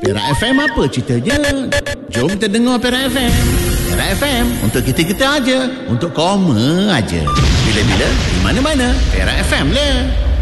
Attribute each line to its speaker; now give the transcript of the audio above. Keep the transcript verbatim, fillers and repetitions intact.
Speaker 1: Perak F M apa ceritanya? Jom kita dengar Perak F M. Perak F M, untuk kita-kita aja. Untuk koma aja. Bila-bila, di mana-mana, Perak F M lah.